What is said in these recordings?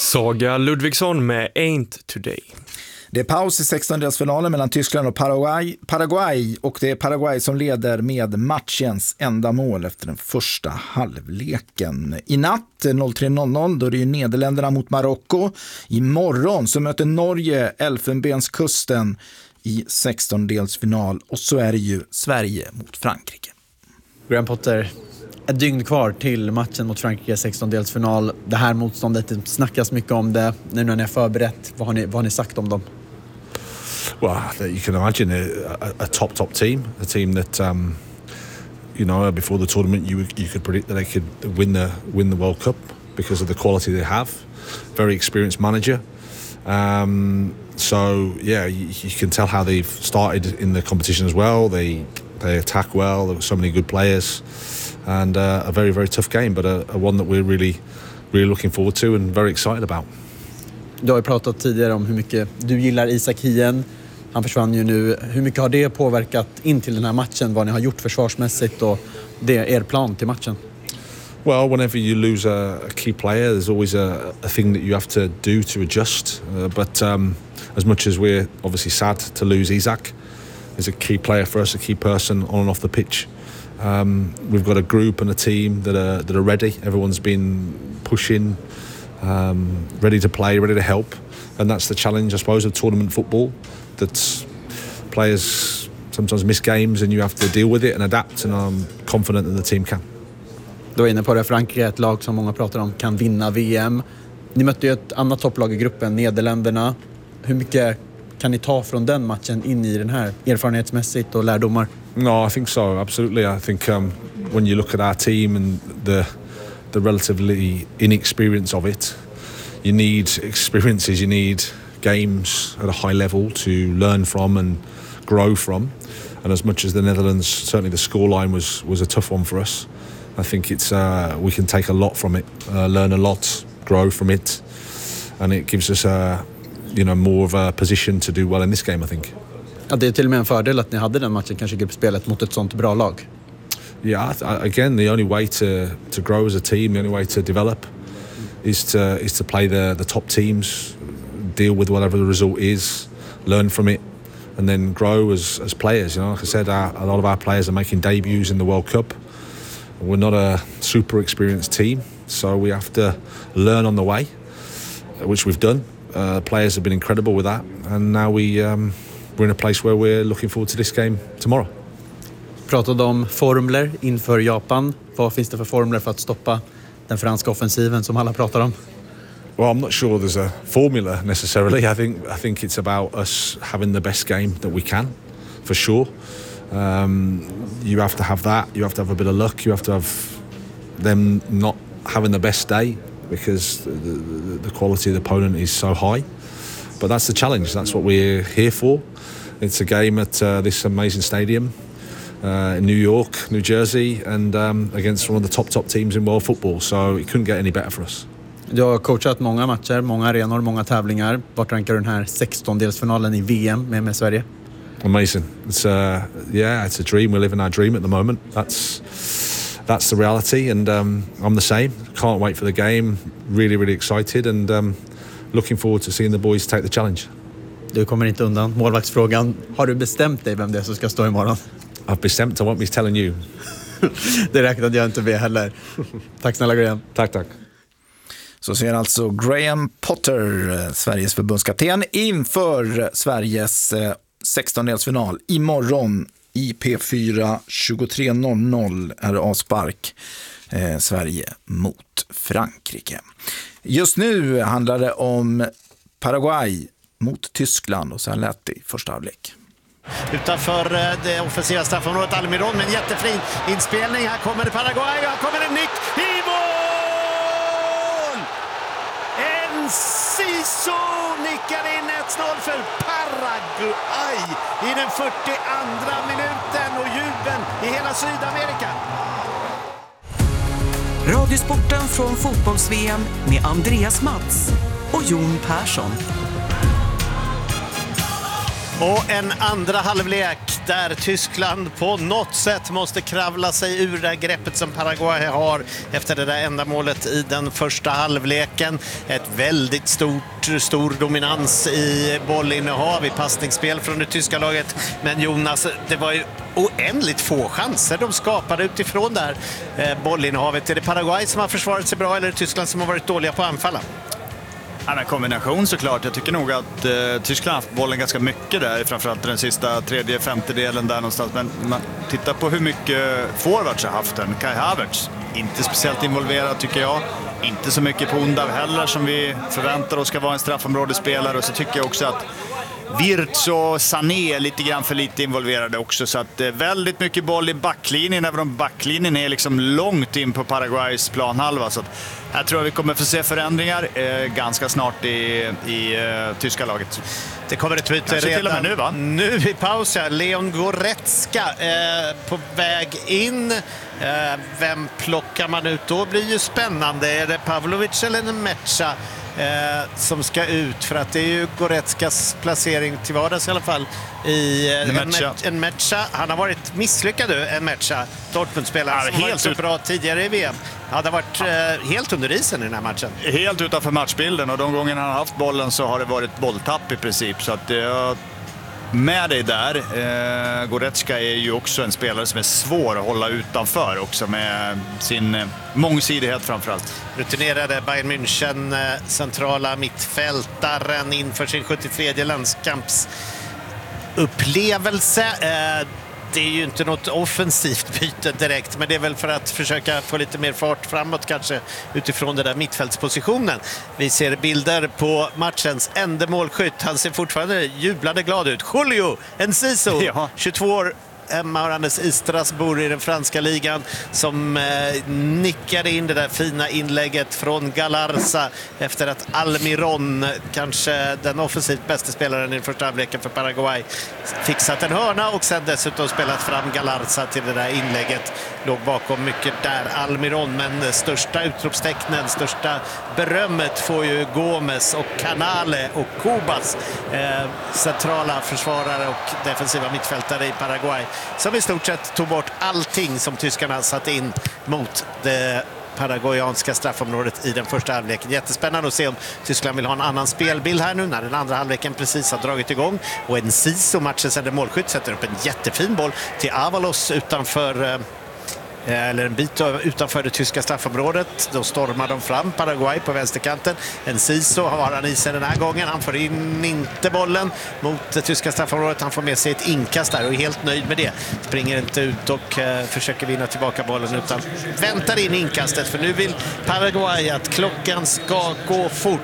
Saga Ludvigsson med Ain't Today. Det är paus i 16-delsfinalen mellan Tyskland och Paraguay och det är Paraguay som leder med matchens enda mål efter den första halvleken. I natt 03.00 då är det ju Nederländerna mot Marocko. Imorgon så möter Norge Elfenbenskusten i 16-delsfinal och så är det ju Sverige mot Frankrike. Graham Potter, ett dygn kvar till matchen mot Frankrike 16-delsfinal. Det här motståndet, det snackas mycket om det. Nu när ni är förberett, vad har ni sagt om dem? Well, you can imagine a top team, a team that you know, before the tournament you could predict that they could win the World Cup because of the quality they have. Very experienced manager. So yeah, you can tell how they've started in the competition as well. They attack well. There were so many good players, and a very, very tough game, but a one that we're really looking forward to and very excited about. Du har ju pratat tidigare om hur mycket du gillar Isak Hien. Han försvann ju nu. Hur mycket har det påverkat in till den här matchen? Vad ni har gjort försvarsmässigt och er plan till matchen? Well, whenever you lose a key player, there's always a thing that you have to do to adjust. But as much as we're obviously sad to lose Isak, he's a key player for us, a key person on and off the pitch. We've got a group and a team that are ready. Everyone's been pushing, ready to play, ready to help. And that's the challenge, I suppose, of tournament football. That players sometimes miss games and you have to deal with it and adapt, and I'm confident that the team can. Du var inne på det, Frankrike är ett lag som många pratar om kan vinna VM. Ni mötte ju ett annat topplag i gruppen, Nederländerna. Hur mycket kan ni ta från den matchen in i den här erfarenhetsmässigt och lärdomar? No, I think so, absolutely. I think when you look at our team and the relatively inexperience of it, you need experiences, you need games at a high level to learn from and grow from. And as much as the Netherlands, certainly the scoreline was a tough one for us, I think it's we can take a lot from it, learn a lot, grow from it, and it gives us more of a position to do well in this game, I think. Ja, det är till och med en fördel att ni hade den matchen, kanske gruppspelet, mot ett sånt bra lag. Yeah, again, the only way to grow as a team, the only way to develop is to play the top teams, deal with whatever the result is, learn from it, and then grow as players. You know, like I said, a lot of our players are making debuts in the World Cup. We're not a super experienced team, so we have to learn on the way, which we've done. Players have been incredible with that, and now we're in a place where we're looking forward to this game tomorrow. Pratade om formler inför Japan. Vad finns det för formler för att stoppa den franska offensiven som alla pratar om? Well, I'm not sure there's a formula necessarily. I think it's about us having the best game that we can, for sure. You have to have that. You have to have a bit of luck. You have to have them not having the best day because the quality of the opponent is so high. But that's the challenge. That's what we're here for. It's a game at this amazing stadium in New York, New Jersey, and against one of the top teams in world football. So it couldn't get any better for us. Du har coachat många matcher, många arenor, många tävlingar. Vart rankar du den här 16-delsfinalen i VM med Sverige? Amazing. It's a dream. We're living our dream at the moment. That's the reality, and I'm the same. Can't wait for the game. Really, really excited, and looking forward to seeing the boys take the challenge. Du kommer inte undan målvaktsfrågan. Har du bestämt dig vem det är som ska stå imorgon? I've bestämt. I won't be telling you. Det räknade jag inte med heller. Tack snälla Graham. Tack. Så ser alltså Graham Potter, Sveriges förbundskapten, inför Sveriges 16-delsfinal imorgon i P4 23.00 är avspark. Sverige mot Frankrike. Just nu handlar det om Paraguay mot Tyskland och så här lät det i första halvlek. Utanför det offensiva straffområdet Almiron med en jättefin inspelning. Här kommer det Paraguay och här kommer en nick i mål! Enciso nickar in 1-0 för Paraguay i den 42:a minuten och jubeln i hela Sydamerika. Radiosporten från fotbolls-VM med Andreas Mats och Jon Persson. Och en andra halvlek där Tyskland på något sätt måste kravla sig ur det här greppet som Paraguay har efter det där enda målet i den första halvleken. Ett väldigt stor dominans i bollinnehav, i passningsspel från det tyska laget. Men Jonas, det var ju oändligt få chanser de skapade utifrån det här bollinnehavet. Är det Paraguay som har försvarat sig bra eller är det Tyskland som har varit dåliga på att anfalla? Ja, men kombination såklart. Jag tycker nog att Tyskland har haft bollen ganska mycket där, framförallt den sista tredje, femtedelen där någonstans. Men man tittar på hur mycket forwards har haft den. Kai Havertz, inte speciellt involverad tycker jag. Inte så mycket på Undav heller som vi förväntar oss ska vara en straffområdespelare. Och så tycker jag också att Wirtz och Sané är lite grann för lite involverade också. Så att väldigt mycket boll i backlinjen, även om backlinjen är liksom långt in på Paraguays planhalva. Så att jag tror att vi kommer få se förändringar ganska snart i tyska laget. Det kommer ett byte redan nu, va? Nu i paus. Leon Goretzka på väg in. Vem plockar man ut då? Blir ju spännande. Är det Pavlovic eller Nemetša som ska ut? För att det är ju Goretzkas placering till vardags i alla fall i Nemetša. Han har varit misslyckad nu, Nemetša, Dortmund-spelare som varit så bra tidigare i VM. Han har varit helt under isen i den här matchen. Helt utanför matchbilden, och de gångerna han har haft bollen så har det varit bolltapp i princip. Så att med dig där. Goretzka är ju också en spelare som är svår att hålla utanför också med sin mångsidighet framförallt. Rutinerade Bayern München centrala mittfältaren inför sin 73:e landskampsupplevelse. Det är ju inte något offensivt byte direkt, men det är väl för att försöka få lite mer fart framåt kanske utifrån den där mittfältspositionen. Vi ser bilder på matchens enda målskytt. Han ser fortfarande jublande glad ut. Julio Enciso, 22 år, hemmarandes i Strasbourg i den franska ligan, som nickade in det där fina inlägget från Galarza efter att Almiron, kanske den offensivt bästa spelaren i den första halvleken för Paraguay, fixat en hörna och sen dessutom spelat fram Galarza till det där inlägget. Låg bakom mycket där Almiron, men största utropstecknen, största berömmet får ju Gomes och Canale och Cubas, centrala försvarare och defensiva mittfältare i Paraguay, som i stort sett tog bort allting som tyskarna satt in mot det paraguayanska straffområdet i den första halvleken. Jättespännande att se om Tyskland vill ha en annan spelbild här nu när den andra halvleken precis har dragit igång. Och Enciso, matchens enda målskytt, sätter upp en jättefin boll till Avalos utanför eller en bit utanför det tyska straffområdet. Då stormar de fram, Paraguay på vänsterkanten. Enciso har han i sig den här gången. Han får in inte bollen mot det tyska straffområdet. Han får med sig ett inkast där och är helt nöjd med det. Springer inte ut och försöker vinna tillbaka bollen, utan väntar in inkastet. För nu vill Paraguay att klockan ska gå fort.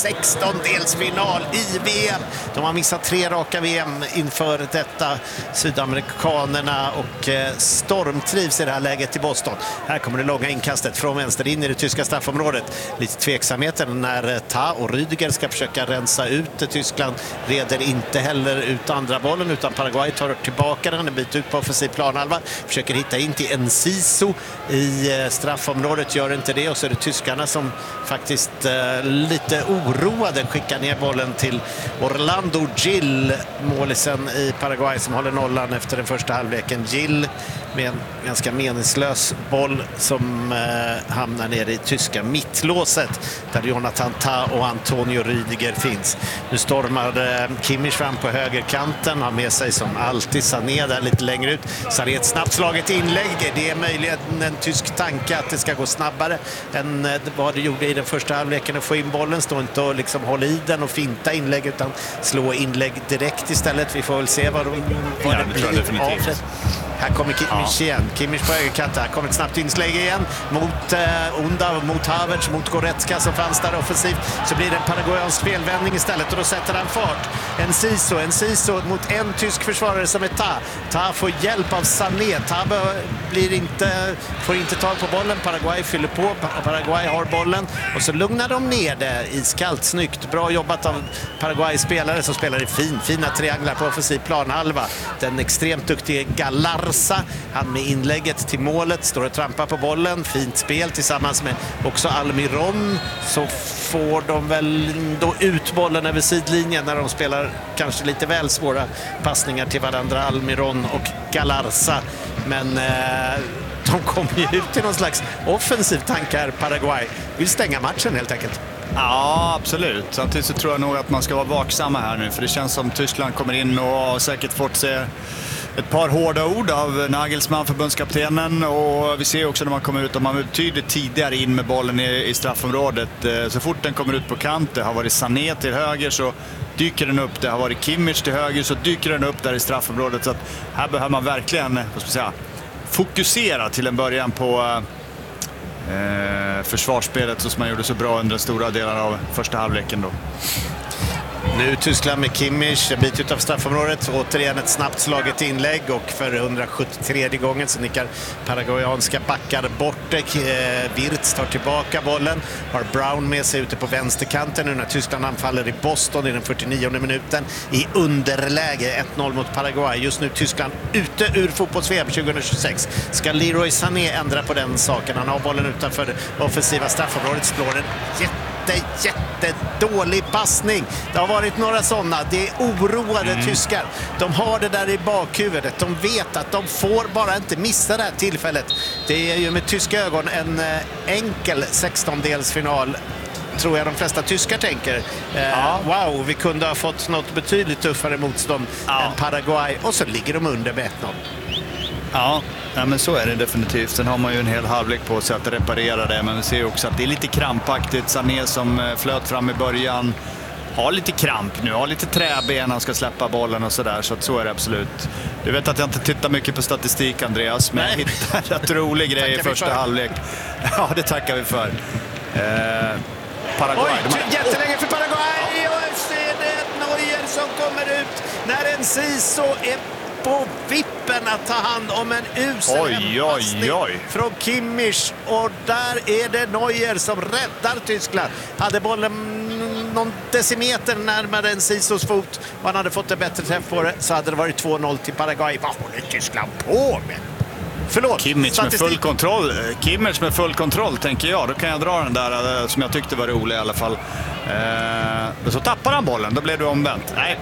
16-delsfinal i VM. De har missat 3 raka VM inför detta. Sydamerikanerna och stormtrivs i det här läget till Boston. Här kommer det långa inkastet från vänster in i det tyska straffområdet. Lite tveksamheten när Ta och Rüdiger ska försöka rensa ut Tyskland. Reder inte heller ut andra bollen, utan Paraguay tar tillbaka den en bit ut på offensiv planhalva. Försöker hitta in till Enciso i straffområdet, gör inte det, och så är det tyskarna som faktiskt lite oroade skickar ner bollen till Orlando Gil, målisen i Paraguay som håller nollan efter den första halvleken. Gil med en ganska meningslös boll som hamnar nere i tyska mittlåset där Jonathan Ta och Antonio Rüdiger finns. Nu stormar Kimmich fram på högerkanten, har med sig som alltid Sané där lite längre ut. Sané ett snabbt slaget inlägg. Det är möjligen en tysk tanke att det ska gå snabbare än vad det gjorde i den första halvleken att få in bollen. Stå inte och liksom hålla i den och finta inlägg, utan slå inlägg direkt istället. Vi får väl se vad det blir av det. Här kommer Kimmich igen. Kimmich på högerkanten. Här kommer ett snabbt inslag igen mot Undav, mot Havertz, mot Goretzka som fanns där offensivt. Så blir det en paraguayansk spelvändning istället och då sätter han fart. Enciso mot en tysk försvarare som är Ta. Ta får hjälp av Sané. Ta får inte tag på bollen. Paraguay fyller på. Paraguay har bollen och så lugnar de ner det iskallt. Snyggt. Bra jobbat av Paraguay-spelare som spelar i fina trianglar på offensiv planhalva. Den extremt duktiga Galarza Galarza. Han med inlägget till målet står och trampar på bollen. Fint spel tillsammans med också Almiron. Så får de väl då ut bollen över sidlinjen när de spelar kanske lite väl svåra passningar till varandra, Almiron och Galarza. Men de kommer ju ut i någon slags offensiv tanke här. Paraguay vill stänga matchen helt enkelt. Ja, absolut. Samtidigt så tror jag nog att man ska vara vaksamma här nu. För det känns som Tyskland kommer in och har säkert fått se ett par hårda ord av Nagelsmann, förbundskaptenen. Och vi ser också när man kommer ut att man är betydligt tidigare in med bollen i straffområdet. Så fort den kommer ut på kant, det har varit Sané till höger så dyker den upp. Det har varit Kimmich till höger så dyker den upp där i straffområdet. Så att här behöver man verkligen, vad ska man säga, fokusera till en början på försvarsspelet så som man gjorde så bra under stora delar av första halvleken då. Nu Tyskland med Kimmich, en bit ut av straffområdet. Återigen ett snabbt slaget inlägg och för 173 gången så nickar paraguayanska backar bort det. Wirtz tar tillbaka bollen. Har Brown med sig ute på vänsterkanten nu när Tyskland anfaller i Boston i den 49:e minuten. I underläge 1-0 mot Paraguay. Just nu Tyskland ute ur fotbolls-VM 2026. Ska Leroy Sané ändra på den saken? Han har bollen utanför det offensiva straffområdet. Slår en jättedålig passning. Det har varit några sådana. Det är oroade tyskar. De har det där i bakhuvudet. De vet att de får bara inte missa det här tillfället. Det är ju med tyska ögon en enkel 16-delsfinal. Tror jag de flesta tyskar tänker. Wow, vi kunde ha fått något betydligt tuffare motstånd än Paraguay. Och så ligger de under med 1-0. Ja, men så är det definitivt. Sen har man ju en hel halvlek på sig att reparera det. Men vi ser också att det är lite krampaktigt. Sané som flöt fram i början har lite kramp nu. Har lite träben, han ska släppa bollen och sådär. Så att så är det absolut. Du vet att jag inte tittar mycket på statistik, Andreas. Men jag hittar en rolig grej i första halvlek. Ja, det tackar vi för. Paraguay. Oj, jätteläge för Paraguay. Och så är det Neuer som kommer ut när en Siso är på vippen att ta hand om en usel passning från Kimmich. Och där är det Neuer som räddar Tyskland. Hade bollen någon decimeter närmare en Sisos fot och han hade fått en bättre träff på det så hade det varit 2-0 till Paraguay. Vad håller Tyskland på med? Förlåt. Kimmich med full kontroll. Kimmich med full kontroll tänker jag. Då kan jag dra den där som jag tyckte var rolig i alla fall. Så tappar han bollen. Då blev det omvänt. Nej.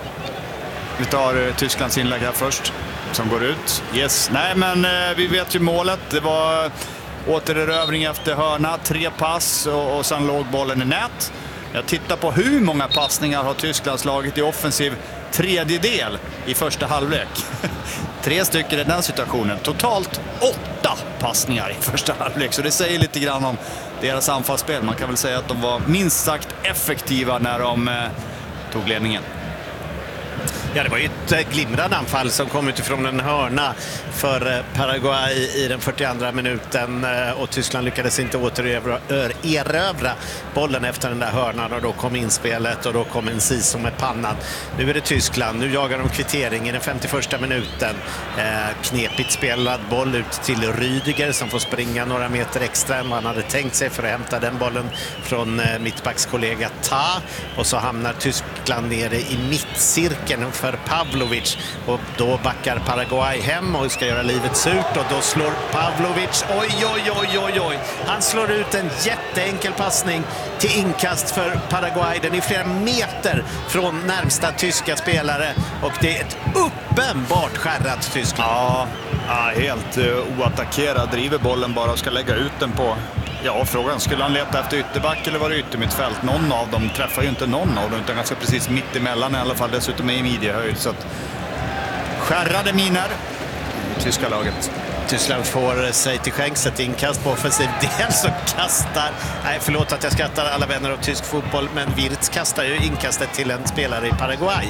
Vi tar Tysklands inlägg här först som går ut. Yes. Nej, men vi vet ju målet. Det var återerövring efter hörna, 3 pass och sen låg bollen i nät. Jag tittar på hur många passningar har Tyskland slagit i offensiv tredjedel i första halvlek. 3 stycken i den situationen. Totalt 8 passningar i första halvlek. Så det säger lite grann om deras anfallsspel. Man kan väl säga att de var minst sagt effektiva när de tog ledningen. Ja, det var ju ett glimrande anfall som kom utifrån en hörna för Paraguay i den 42:a minuten och Tyskland lyckades inte återerövra bollen efter den där hörnan och då kom inspelet och då kom en Siso med pannan. Nu är det Tyskland, nu jagar de kvittering i den 51:a minuten. Knepigt spelad boll ut till Rüdiger som får springa några meter extra än vad han hade tänkt sig för att hämta den bollen från mittbackskollega Ta och så hamnar Tyskland nere i mittcirkeln för Pavlovic och då backar Paraguay hem och ska göra livet surt och då slår Pavlovic, oj, han slår ut en jätteenkel passning till inkast för Paraguay. Den är flera meter från närmsta tyska spelare och det är ett uppenbart skärrat Tyskland. Ja, helt oattackerad, driver bollen bara och ska lägga ut den på. Ja, frågan, skulle han leta efter ytterback eller var det yttermittfält? Någon av dem träffar ju inte någon av dem utan ganska precis mitt emellan i alla fall, dessutom i midjehöjd. Så att skärrade miner i tyska laget. Tyskland får sig till skänks ett inkast på offensiv del så kastar, nej förlåt att jag skrattar alla vänner av tysk fotboll, men Wirtz kastar ju inkastet till en spelare i Paraguay.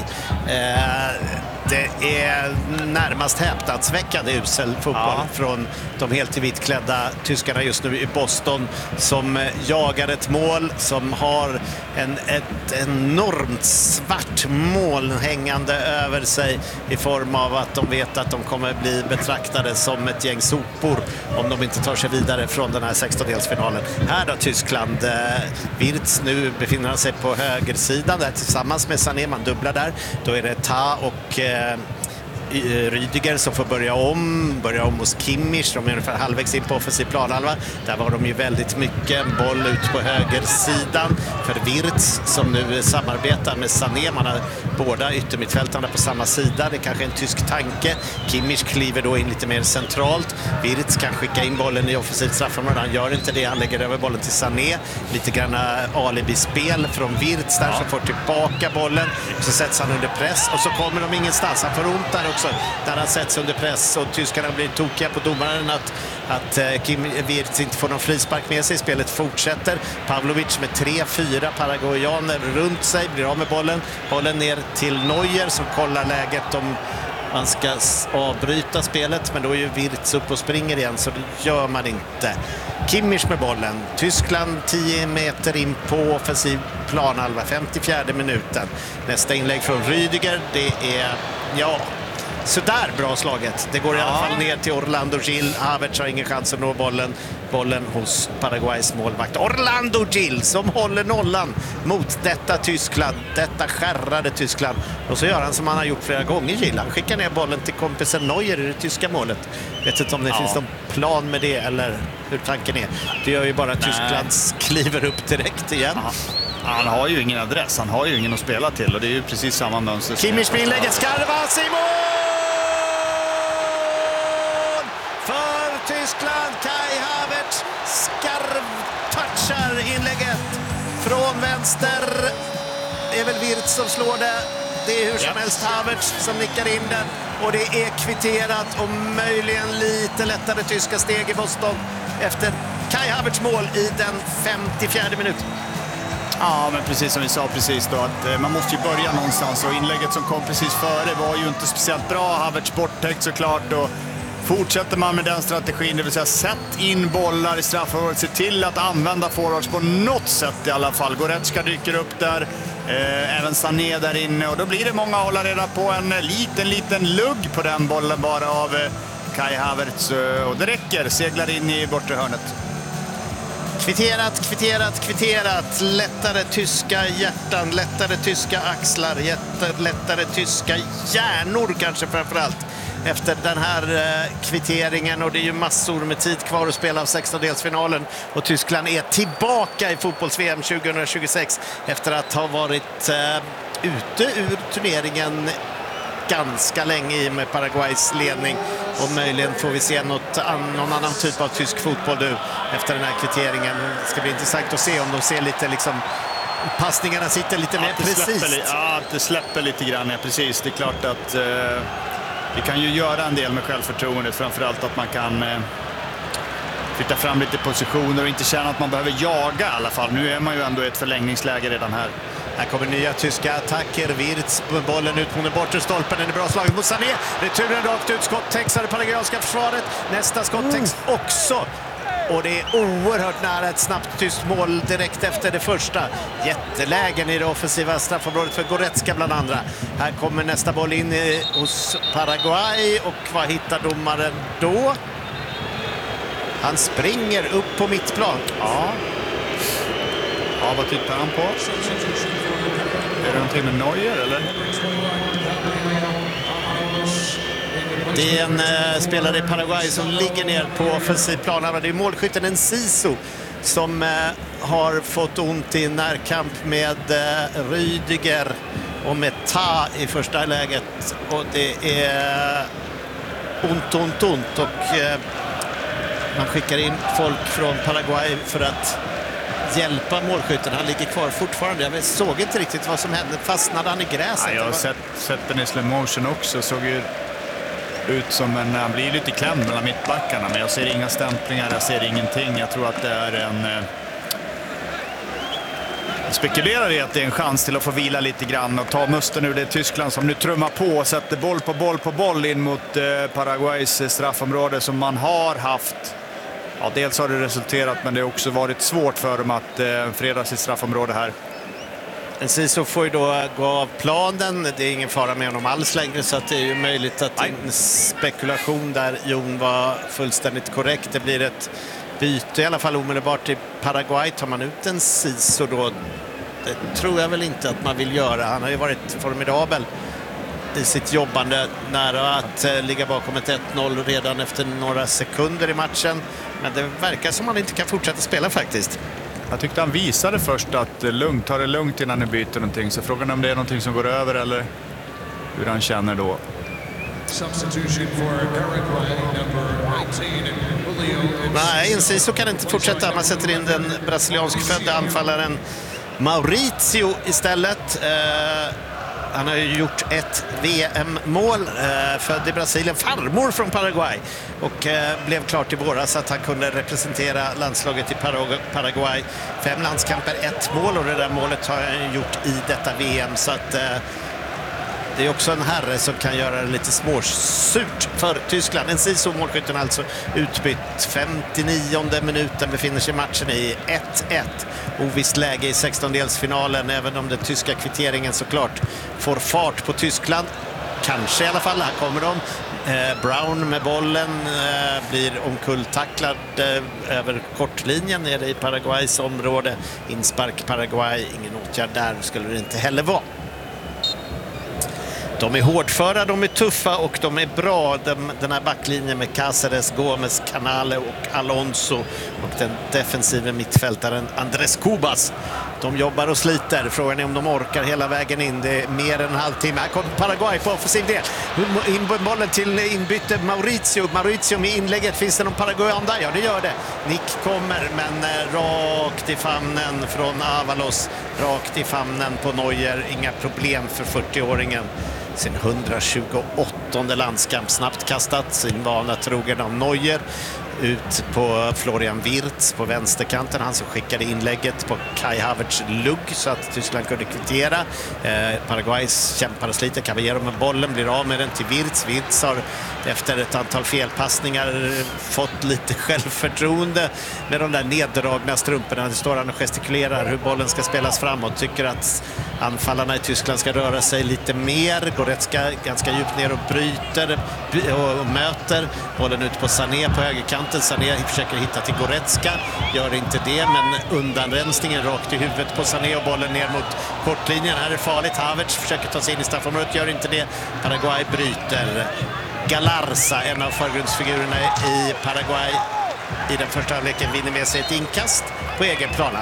Det är närmast häpnadsväckande usel fotboll från de helt i vitt klädda tyskarna just nu i Boston som jagar ett mål som har ett enormt svart moln hängande över sig i form av att de vet att de kommer bli betraktade som ett gäng sopor om de inte tar sig vidare från den här 16-delsfinalen. Här då Tyskland, Wirtz nu befinner han sig på högersidan där tillsammans med Sané, man dubblar där. Då är det Ta och Rydiger som får börja om hos Kimmich. De är ungefär halvvägs in på offensiv planhalva. Där var de ju väldigt mycket. En boll ut på högersidan för Wirtz som nu samarbetar med Sané. Man har båda yttermittfältarna på samma sida. Det är kanske en tysk tanke. Kimmich kliver då in lite mer centralt. Wirtz kan skicka in bollen i offensivt straffområde. Han gör inte det. Han lägger över bollen till Sané. Lite grann alibispel från Wirtz där som får tillbaka bollen. Så sätts han under press och så kommer de ingenstans. Han får ont där också där han sätts under press och tyskarna blir tokiga på domaren att Wirtz inte får någon frispark med sig. Spelet fortsätter. Pavlovic med 3-4 paraguayaner runt sig, blir av med bollen. Bollen ner till Neuer som kollar läget om man ska avbryta spelet, men då är ju Wirtz upp och springer igen, så det gör man inte. Kimmich med bollen. Tyskland 10 meter in på offensiv planhalva, 54 minuten. Nästa inlägg från Rydiger, det är, ja, sådär bra slaget. Det går i alla fall ner till Orlando Gil. Havertz har ingen chans att nå bollen hos Paraguays målvakt Orlando Gil som håller nollan mot detta Tyskland, detta skärrade Tyskland. Och så gör han som han har gjort flera gånger, Gil. Han skickar ner bollen till kompisen Neuer i det tyska målet. Vet inte om det finns någon plan med det eller hur tanken är. Det gör ju bara att Tyskland kliver upp direkt igen. Han har ju ingen adress, han har ju ingen att spela till och det är ju precis samma mönster. Kimmich med inlägget, Skarvas i mål! För Tyskland, Kai Havertz skarvtouchar inlägget från vänster. Det är väl Wirtz som slår det. Det är hur som helst Havertz som nickar in den. Och det är kvitterat och möjligen lite lättare tyska steg i Boston efter Kai Havertz mål i den 54 minuten. Ja, men precis som vi sa precis då, att man måste ju börja någonstans och inlägget som kom precis före var ju inte speciellt bra. Havertz borttäckt såklart och fortsätter man med den strategin, det vill säga sätt in bollar i straffområdet, se till att använda forwards på något sätt i alla fall. Goretzka dyker upp där, även Sané där inne och då blir det många hålla reda på en liten lugg på den bollen bara av Kai Havertz och det räcker, seglar in i bortre hörnet. Kvitterat. Lättare tyska hjärtan, lättare tyska axlar, lättare tyska hjärnor kanske framförallt. Efter den här kvitteringen, och det är ju massor med tid kvar att spela av 16-delsfinalen och Tyskland är tillbaka i fotbolls-VM 2026 efter att ha varit ute ur turneringen ganska länge i med Paraguays ledning, och möjligen får vi se någon annan typ av tysk fotboll nu efter den här kvitteringen. Det ska bli intressant att se om de ser lite liksom passningarna sitter lite mer precis. Det släpper lite grann, ja, precis. Det är klart att vi kan ju göra en del med självförtroendet, framförallt att man kan flytta fram lite positioner och inte känna att man behöver jaga i alla fall. Nu är man ju ändå i ett förlängningsläge redan här. Här kommer nya tyska attacker. Wirtz med bollen ut mot den bortre stolpen. Den är bra slaget mot Sané. Returen rakt ut. Skott täcks av det paraguayanska försvaret. Nästa skott täcks också. Och det är oerhört nära ett snabbt tyst mål direkt efter det första. Jättelägen i det offensiva straffområdet för Goretzka bland andra. Här kommer nästa boll in hos Paraguay. Och vad hittar domaren då? Han springer upp på mittplan. Ja, vad tittar han på? Är det någonting med Neuer eller? Det är en spelare i Paraguay som ligger ner på offensiv plan. Det är målskytten Enciso som har fått ont i närkamp med Rydiger och med Ta i första läget. Och det är ont. Och man skickar in folk från Paraguay för att hjälpa målskytten. Han ligger kvar fortfarande. Jag såg inte riktigt vad som hände. Fastnade han i gräset? Ja, jag har sett den i slow motion också. Såg ju ut som han blir lite klämd mellan mittbackarna. Men jag ser inga stämplingar, jag ser ingenting. Jag tror att det är jag spekulerar i att det är en chans till att få vila lite grann och ta musten ur det Tyskland som nu trummar på och sätter boll på boll in mot Paraguays straffområde som man har haft. Ja, dels har det resulterat, men det har också varit svårt för dem att freda sitt straffområde här. Enciso får ju då gå av planen. Det är ingen fara med honom alls längre, så att det är ju möjligt att en spekulation där Jon var fullständigt korrekt. Det blir ett byte i alla fall omedelbart i Paraguay. Tar man ut Enciso då? Det tror jag väl inte att man vill göra. Han har ju varit formidabel i sitt jobbande, nära att ligga bakom ett 1-0 redan efter några sekunder i matchen. Men det verkar som man inte kan fortsätta spela faktiskt. Jag tyckte han visade först att ta det lugnt innan han byter någonting. Så frågan är om det är någonting som går över eller hur han känner då. Nej, Enciso kan inte fortsätta. Man sätter in den brasilianskfödda anfallaren Mauricio istället. Han har ju gjort ett VM-mål, född i Brasilien, farmor från Paraguay, och blev klart i våras att han kunde representera landslaget i Paraguay. 5 landskamper, 1 mål, och det där målet har han gjort i detta VM, så att det är också en herre som kan göra det lite småsurt för Tyskland. Enciso, målskytten, alltså utbytt. 59:e minuten befinner sig matchen i 1-1. Ovisst läge i 16-delsfinalen, även om den tyska kvitteringen såklart får fart på Tyskland. Kanske i alla fall, här kommer de. Brown med bollen blir omkulltacklad över kortlinjen nere i Paraguays område. Inspark Paraguay, ingen åtgärd där skulle det inte heller vara. De är hårdföra, de är tuffa och de är bra. Den här backlinjen med Cáceres, Gómez, Canale och Alonso och den defensiva mittfältaren Andrés Cubas. De jobbar och sliter. Frågan är om de orkar hela vägen in. Det är mer än en halvtimme. Här kommer Paraguay på offensiv del. Bollen till inbyte Mauricio med inlägget. Finns det någon Paraguayan där? Ja, det gör det. Nick kommer, men rakt i famnen från Avalos. Rakt i famnen på Neuer. Inga problem för 40-åringen. Sin 128:e landskamp, snabbt kastat, sin vana trogen av Neuer. Ut på Florian Wirtz på vänsterkanten, han som skickade inlägget på Kai Havertz lugg så att Tyskland kunde kvittera. Paraguays kämpar och sliter, Caballero med bollen, blir av med den till Wirtz. Wirtz har efter ett antal felpassningar fått lite självförtroende med de där neddragna strumporna. Det står han och gestikulerar hur bollen ska spelas framåt, tycker att anfallarna i Tyskland ska röra sig lite mer. Goretzka ganska djupt ner och bryter och möter bollen ut på Sané på högerkanten. Sané försöker hitta till Goretzka, gör inte det, men undanrensningen rakt i huvudet på Sané och bollen ner mot kortlinjen. Här är farligt. Havertz försöker ta sig in i straffområdet, gör inte det. Paraguay bryter. Galarza, en av förgrundsfigurerna i Paraguay i den första halvleken, vinner med sig ett inkast på egen plan.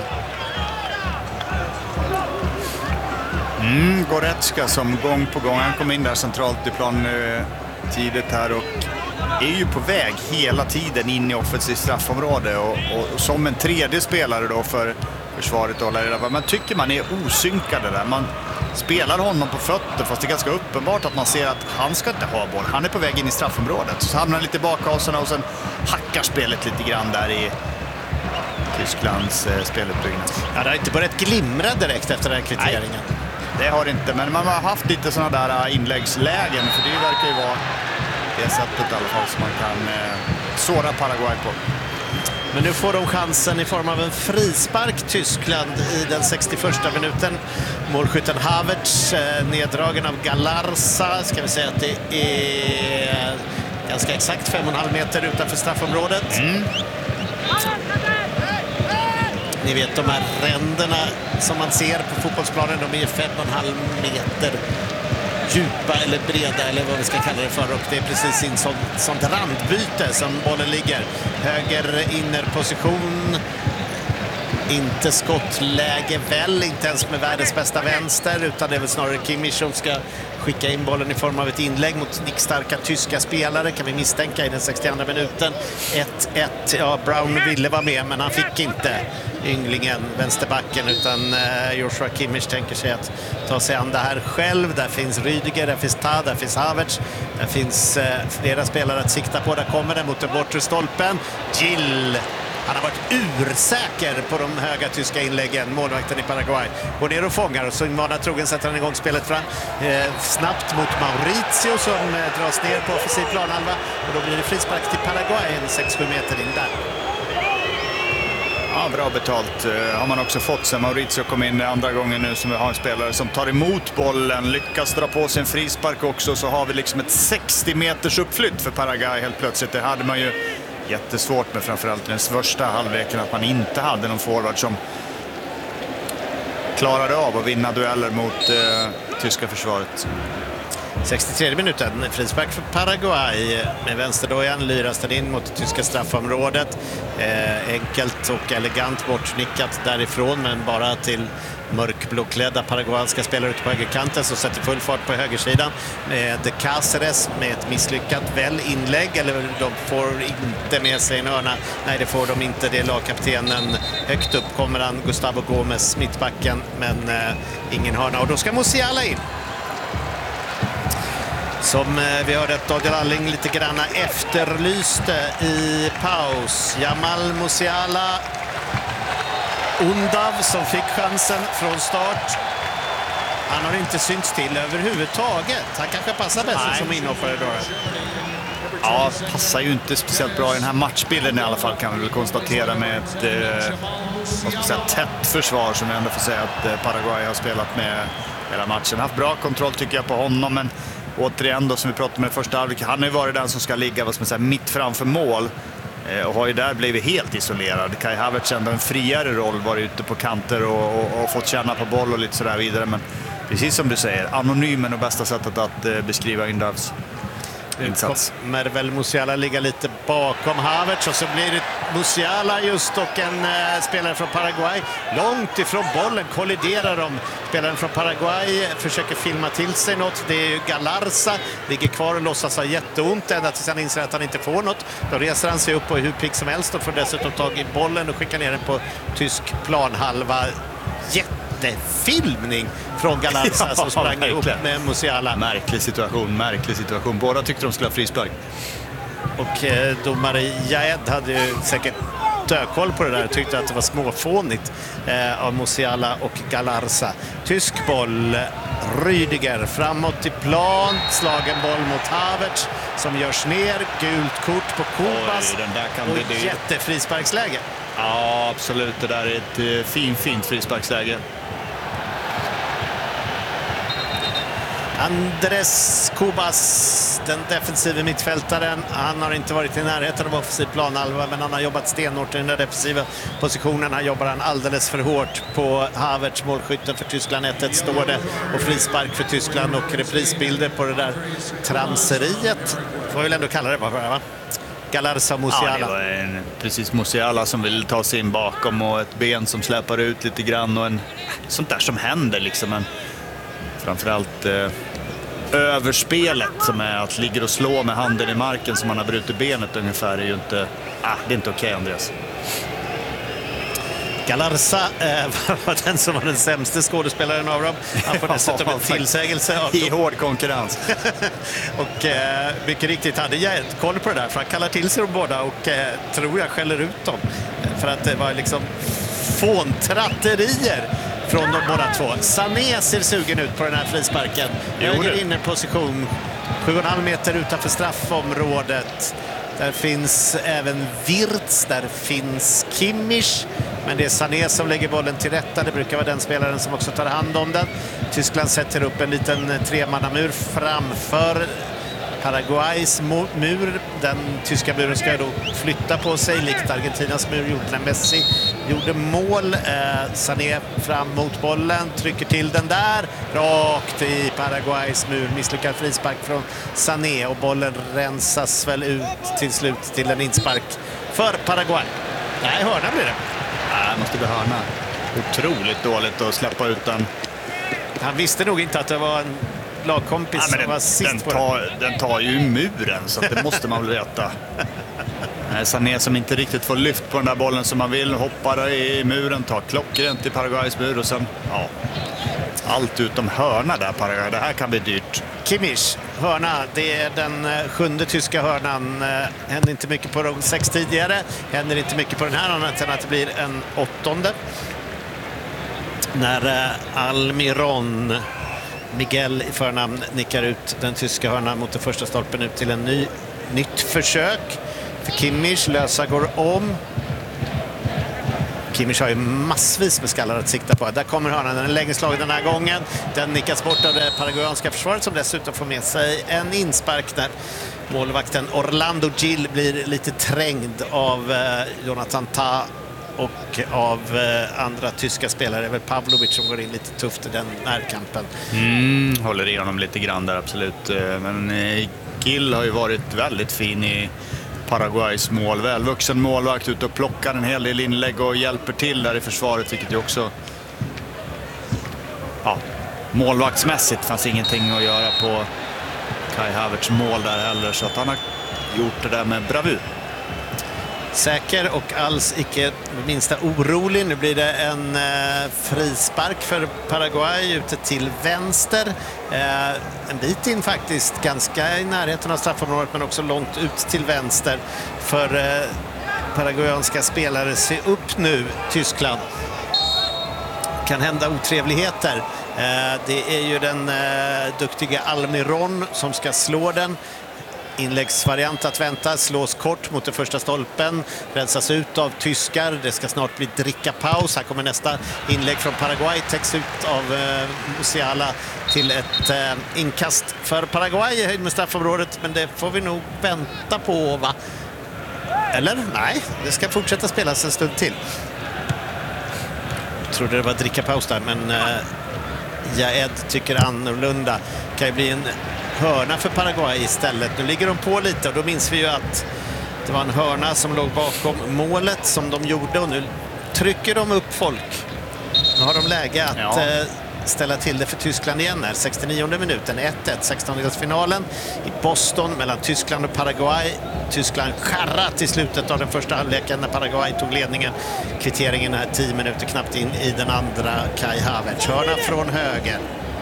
Goretzka som gång på gång, han kom in där centralt i plan tidigt här och är ju på väg hela tiden in i offensivt straffområde och som en tredje spelare då för försvaret då, man tycker man är osynkade där. Man spelar honom på fötter fast det är ganska uppenbart att man ser att han ska inte ha boll. Han är på väg in i straffområdet. Så hamnar han lite bakhållsarna och sen hackar spelet lite grann där i Tysklands speluppbyggnad. Ja, det har inte börjat glimra direkt efter den här kvitteringen. Nej, det har det inte, men man har haft lite sådana där inläggslägen, för det verkar ju vara det sättet i alla fall som man kan såra Paraguay på. Men nu får de chansen i form av en frispark, Tyskland, i den 61:a minuten. Målskytten Havertz, neddragen av Galarza. Ska vi säga att det är ganska exakt 5,5 meter utanför straffområdet. Ni vet, de här ränderna som man ser på fotbollsplanen, de är 5,5 meter djupa eller breda eller vad vi ska kalla det för, och det är precis in sånt randbyte som bollen ligger. Höger innerposition, inte skottläge väl, inte ens med världens bästa vänster, utan det är väl snarare Kimmich som ska skicka in bollen i form av ett inlägg mot nickstarka tyska spelare, kan vi misstänka, i den 62:a minuten. 1-1, ja, Brown ville vara med men han fick inte, ynglingen, vänsterbacken, utan Joshua Kimmich tänker sig att ta sig an det här själv. Där finns Rüdiger, där finns Tad, där finns Havertz, där finns flera spelare att sikta på. Där kommer den mot den bortre stolpen. Gill, han har varit ursäker på de höga tyska inläggen, målvakten i Paraguay. Går ner och fångar och så vana trogen sätter han igång spelet fram. Snabbt mot Mauricio som dras ner på offensiv planhalva, och då blir det frispark till Paraguay, 6-7 meter in där. Ja, bra betalt har man också fått sen Mauricio kom in andra gången nu, som vi har en spelare som tar emot bollen, lyckas dra på sin frispark också, så har vi liksom ett 60 meters uppflytt för Paraguay helt plötsligt. Det hade man ju jättesvårt med, framförallt den första halvleken, att man inte hade någon forward som klarade av att vinna dueller mot tyska försvaret. 63 minuten, frispark för Paraguay. Med vänsterdojan lyras den in mot det tyska straffområdet. Enkelt och elegant bortnickat därifrån, men bara till mörkblåklädda paraguanska spelare ute på högerkanten, som sätter full fart på högersidan med Cáceres med ett misslyckat inlägg, eller de får inte med sig en hörna. Nej, det får de inte. Det är lagkaptenen. Högt upp kommer han, Gustavo Gómez, mittbacken, men ingen hörna. Och då ska Musiala in. Som vi hörde att Daniel Alling lite granna efterlyste i paus. Jamal Musiala, Undav som fick chansen från start. Han har inte synts till överhuvudtaget. Han kanske passar bäst som inhoppare då. Ja, passar ju inte speciellt bra i den här matchbilden i alla fall, kan vi väl konstatera, med ett tätt försvar som jag ändå får säga att Paraguay har spelat med hela matchen. Haft bra kontroll tycker jag på honom, men återigen då, som vi pratade med första halvlek, han har ju varit den som ska ligga mitt framför mål och har ju där blivit helt isolerad. Kai Havertz ändå en friare roll, varit ute på kanter och fått känna på boll och lite sådär vidare, men precis som du säger, anonymen och bästa sättet att beskriva Undavs insats. Kommer väl Musiala ligga lite bakom Havertz, och så blir det Musiala just och en spelare från Paraguay långt ifrån bollen, kolliderar de. Spelaren från Paraguay försöker filma till sig något. Det är ju Galarza, ligger kvar och låtsas ha jätteont ända tills han inser att han inte får något. Då reser han sig upp och hur pigg som helst och får dessutom tag i bollen och skickar ner den på tysk planhalva. Jättefilmning från Galarza som sprang ihop med Musiala. Märklig situation. Båda tyckte de skulle ha frispark. Och domare Jaed hade ju säkert dökoll på det där och tyckte att det var småfånigt av Musiala och Galarza. Tysk boll, Rüdiger framåt i plan, slagen boll mot Havertz som görs ner, gult kort på Kubas och jättefrisparksläge. Ja, absolut. Det där är ett fint frisparksläge. Andres Kubas, den defensiva mittfältaren, han har inte varit i närheten av offensiv planhalva, men han har jobbat stenhårt i den där defensiva positionen. Han jobbar alldeles för hårt på Havertz, målskytten för Tyskland. 1-1 står det och frispark för Tyskland och reprisbilder på det där tramseriet. Får väl ändå kalla det va? Galarza Musiala. Ja, det var precis Musiala som vill ta sig in bakom och ett ben som släpar ut lite grann och sånt där som händer liksom. Men framförallt överspelet som är att ligga och slå med handen i marken som man har brutit benet ungefär är ju inte, det är inte okej, Andreas. Galarza var den som var den sämsta skådespelaren av dem. Han får dessutom en tillsägelse i hård konkurrens. Och mycket riktigt hade jag koll på det där, för han kallar till sig de båda och tror jag skäller ut dem. För att det var liksom fåntratterier från de båda två. Sané ser sugen ut på den här frisparken. Höger inne position, 7,5 meter utanför straffområdet. Där finns även Wirtz, där finns Kimmich. Men det är Sané som lägger bollen till rätta. Det brukar vara den spelaren som också tar hand om den. Tyskland sätter upp en liten tremannamur framför Paraguays mur. Den tyska muren ska då flytta på sig, likt Argentinas mur gjort när Messi gjorde mål. Sané fram mot bollen, trycker till den där, rakt i Paraguays mur. Misslyckad frispark från Sané och bollen rensas väl ut till slut till en inspark för Paraguay. Nej, hörna blir det. Nej, måste bli hörna. Otroligt dåligt att släppa ut den. Han visste nog inte att det var en lagkompis som var sist på den tar ju muren, så det måste man väl veta. Sané som inte riktigt får lyft på den där bollen som man vill, hoppar i muren, tar klockrent i Paraguays mur och sen, allt utom hörna där Paraguay. Det här kan bli dyrt. Kimmich, hörna, det är den 7:e tyska hörnan. Händer inte mycket på de 6 tidigare. Händer inte mycket på den här annat än att det blir en 8:e. När Almiron, Miguel i förnamn, nickar ut den tyska hörnan mot den första stolpen ut till en nytt försök. För Kimmich, lösa går om. Kimmich har ju massvis med skallar att sikta på. Där kommer hörnan, den är längre slag den här gången. Den nickas bort av det paraguayanska försvaret som dessutom får med sig en inspark där målvakten Orlando Gil blir lite trängd av Jonathan Tah och av andra tyska spelare är väl Pavlovic som går in lite tufft i den närkampen. Håller i honom lite grann där, absolut. Men Gil har ju varit väldigt fin i Paraguays mål. Välvuxen målvakt, ut och plockar en hel del inlägg och hjälper till där i försvaret, vilket ju också... Ja, målvaktsmässigt fanns ingenting att göra på Kai Havertz mål där heller, så att han har gjort det där med bravur. Säker och alls icke minsta orolig. Nu blir det en frispark för Paraguay ute till vänster. En bit in faktiskt, ganska i närheten av straffområdet men också långt ut till vänster. För paraguayanska spelare, se upp nu Tyskland. Kan hända otrevligheter. Det är ju den duktiga Almiron som ska slå den. Inläggsvariant att vänta, slås kort mot den första stolpen, rensas ut av tyskar. Det ska snart bli drickapaus. Här kommer nästa inlägg från Paraguay, täcks ut av Musiala till ett inkast för Paraguay i höjd med straffområdet, men det får vi nog vänta på, va? Eller? Nej, det ska fortsätta spelas en stund till. Jag trodde det var drickapaus där, men Jaed tycker annorlunda. Det kan ju bli en hörna för Paraguay istället. Nu ligger de på lite och då minns vi ju att det var en hörna som låg bakom målet som de gjorde, och nu trycker de upp folk. Nu har de läge att ställa till det för Tyskland igen här. 69:e minuten, 1-1, 16-delsfinalen i Boston mellan Tyskland och Paraguay. Tyskland skärrat i slutet av den första halvleken när Paraguay tog ledningen. Kvitteringen är 10 minuter knappt in i den andra. Kai Havertz, hörna från höger.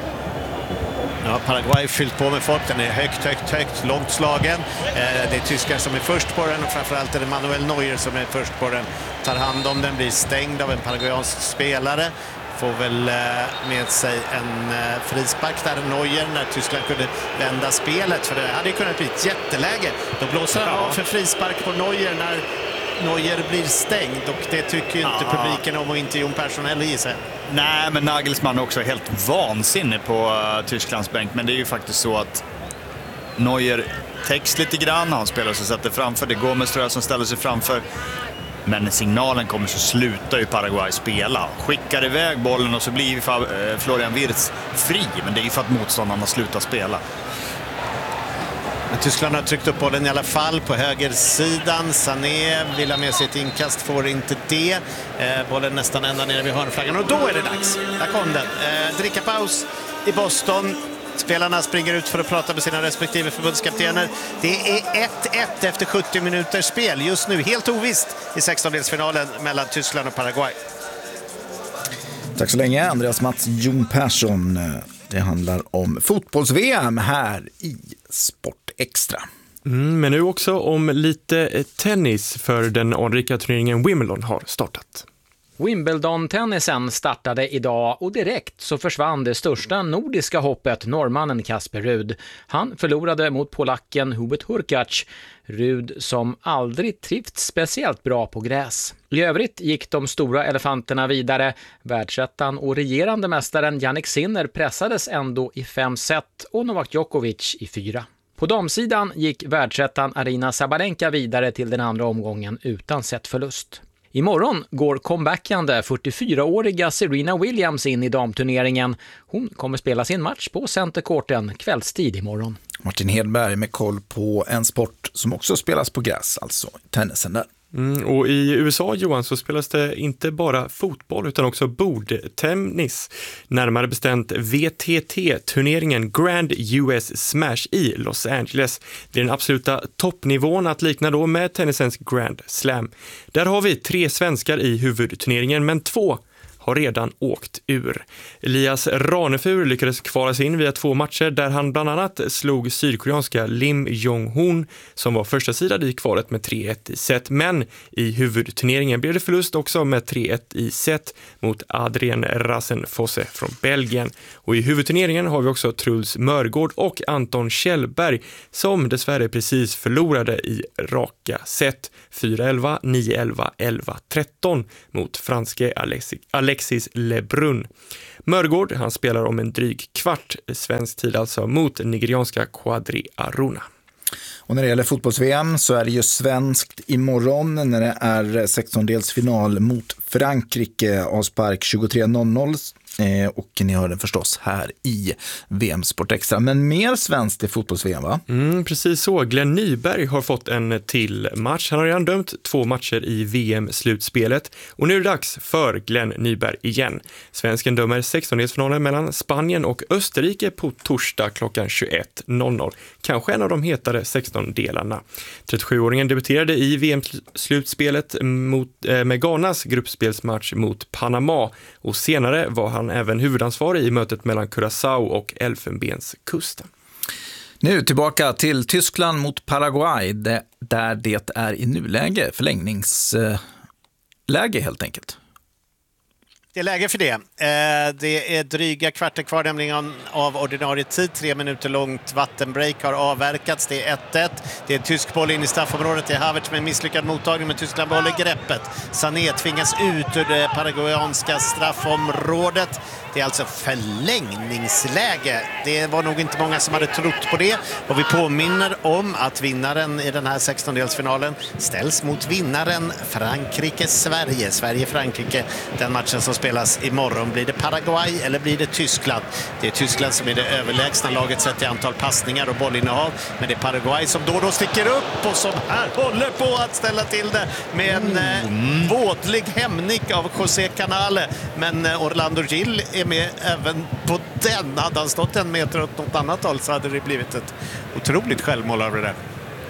Nu har Paraguay fyllt på med folk. Den är högt, långt slagen. Det är tyskar som är först på den, och framförallt är det Manuel Neuer som är först på den. Tar hand om den, blir stängd av en paraguayansk spelare. Får väl med sig en frispark där, Neuer, när Tyskland kunde vända spelet. För det hade ju kunnat bli ett jätteläge. Då blåser han av för frispark på Neuer när Neuer blir stängd, och det tycker ju inte publiken om, och inte Jon Persson eller gissar. Nej, men Nagelsmann är också helt vansinnig på Tysklands bänk. Men det är ju faktiskt så att Neuer täcks lite grann. Han spelar sig sätter framför. Det går med Strö som ställer sig framför. Men när signalen kommer så slutar ju Paraguay spela. Skickar iväg bollen och så blir Florian Wirtz fri. Men det är ju för att motståndarna slutar spela. Men Tyskland har tryckt upp bollen i alla fall på högersidan. Sané vill ha med sig ett inkast, får inte det. Bollen nästan ända nere vid hörnflaggan, och då är det dags. Där kom den. Drickapaus i Boston. Spelarna springer ut för att prata med sina respektive förbundskaptener. Det är 1-1 efter 70 minuters spel. Just nu helt ovisst i 16-delsfinalen mellan Tyskland och Paraguay. Tack så länge, Andreas Mats, Jon Persson. Det handlar om fotbolls-VM här i Sport Extra. Men nu också om lite tennis, för den anrika turneringen Wimbledon har startat. Wimbledon-tennisen startade idag, och direkt så försvann det största nordiska hoppet, norrmannen Kasper Ruud. Han förlorade mot polacken Hubert Hurkacz. Ruud som aldrig trivts speciellt bra på gräs. I övrigt gick de stora elefanterna vidare. Världsettan och regerande mästaren Jannik Sinner pressades ändå i 5 set och Novak Djokovic i 4. På damsidan gick världsettan Arina Sabalenka vidare till den andra omgången utan setförlust. Imorgon går comebackande 44-åriga Serena Williams in i damturneringen. Hon kommer spela sin match på Centercourten kvällstid imorgon. Martin Hedberg med koll på en sport som också spelas på gräs, alltså tennisen där. Och i USA, Johan, så spelas det inte bara fotboll utan också bordtennis. Närmare bestämt VTT-turneringen Grand US Smash i Los Angeles. Det är den absoluta toppnivån, att likna då med tennisens Grand Slam. Där har vi 3 svenskar i huvudturneringen, men 2 har redan åkt ur. Elias Ranefur lyckades kvala sig in via 2 matcher där han bland annat slog sydkoreanska Lim Jong-hoon som var första sidan i kvalet med 3-1 i set. Men i huvudturneringen blev det förlust också med 3-1 i set mot Adrien Rasenfosse från Belgien. Och i huvudturneringen har vi också Truls Mörgård och Anton Kjellberg som dessvärre precis förlorade i raka set. 4-11, 9-11, 11-13 mot franske Alexis Lebrun. Mörgård, han spelar om en dryg kvart svensk tid alltså mot nigerianska Quadri Aruna. Och när det gäller fotbolls-VM så är det ju svenskt imorgon när det är 16-delsfinal mot Frankrike, avspark 23.00. Och ni hör den förstås här i VM Sport Extra. Men mer svenskt i fotbolls-VM, va? Precis så. Glenn Nyberg har fått en till match. Han har redan dömt 2 matcher i VM-slutspelet. Och nu är det dags för Glenn Nyberg igen. Svensken dömer 16-delsfinalen mellan Spanien och Österrike på torsdag klockan 21.00. Kanske en av de hetare 16-delarna. 37-åringen debuterade i VM-slutspelet med Ghanas gruppspelsmatch mot Panama. Och senare var han även huvudansvarig i mötet mellan Curaçao och Elfenbenskusten. Nu tillbaka till Tyskland mot Paraguay, där det är i nuläge förlängningsläge helt enkelt. Det är läge för det. Det är dryga kvarter kvar nämligen av ordinarie tid. 3 minuter långt vattenbreak har avverkats. Det är 1-1. Det är en tysk boll in i straffområdet. Det är Havertz med en misslyckad mottagning, men Tyskland behåller greppet. Sané tvingas ut ur det paraguayanska straffområdet. Det är alltså förlängningsläge. Det var nog inte många som hade trott på det. Och vi påminner om att vinnaren i den här 16-delsfinalen ställs mot vinnaren Frankrike-Sverige. Sverige-Frankrike, den matchen som spelas imorgon. Blir det Paraguay eller blir det Tyskland? Det är Tyskland som är det överlägsna laget sett i antal passningar och bollinnehav. Men det är Paraguay som då sticker upp och som här håller på att ställa till det med en vådlig hämning av José Canale. Men Orlando Gil är med även på den. Hade han stått 1 meter åt något annat håll så hade det blivit ett otroligt självmål över det.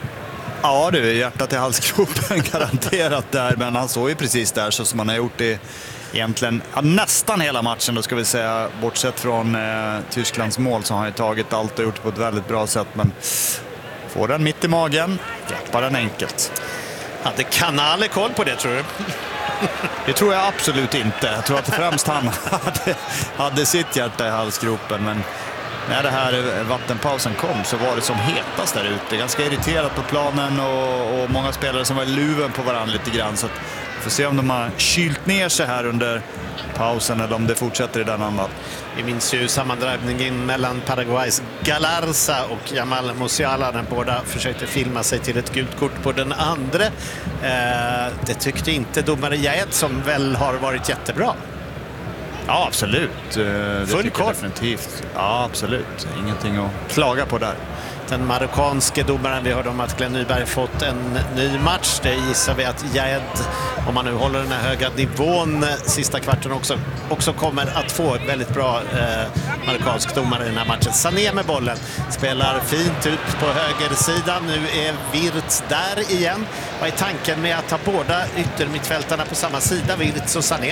Ja du, hjärtat i halsgropen garanterat där, men han såg ju precis där så som han har gjort det egentligen nästan hela matchen då ska vi säga, bortsett från Tysklands mål så har han ju tagit allt och gjort på ett väldigt bra sätt, men får den mitt i magen, greppar den enkelt. Hade Canale koll på det tror du? Det tror jag absolut inte. Jag tror att främst han hade sitt hjärta i halsgropen, men när det här vattenpausen kom så var det som hetast där ute. Ganska irriterat på planen och många spelare som var i luven på varandra lite grann. Så att vi får se om de har kylt ner sig här under pausen eller om det fortsätter i den andan. Vi minns ju sammandragningen mellan Paraguays Galarza och Jamal Musiala när båda försökte filma sig till ett gult kort på den andra. Det tyckte inte domare Jaed som väl har varit jättebra. Ja, absolut. Det full koll. Definitivt. Ja, absolut. Ingenting att klaga på där. Den marockanske domaren, vi hörde om att Glenn Nyberg fått en ny match. Det gissar vi att Jaed, om man nu håller den här höga nivån sista kvarten också kommer att få ett väldigt bra marockansk domare i den här matchen. Sané med bollen, spelar fint ut på högersidan. Nu är Wirtz där igen. Vad är tanken med att ha båda yttermittfältarna på samma sida, Wirtz och Sané?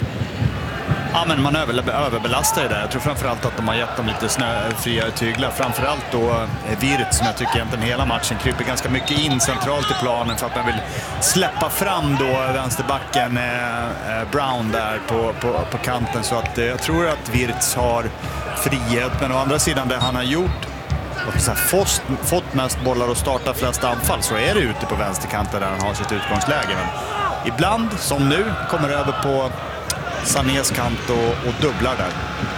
Ja, men man överbelastar det där. Jag tror framförallt att de har gett dem lite snöfria tyglar. Framförallt då Wirtz som jag tycker egentligen hela matchen kryper ganska mycket in centralt i planen för att man vill släppa fram då vänsterbacken Brown där på kanten. Så att jag tror att Wirtz har frihet. Men å andra sidan det han har gjort och så här, fått mest bollar och startat flest anfall så är det ute på vänsterkanten där han har sitt utgångsläge. Men ibland, som nu, kommer över på Sanés kant och dubblar där.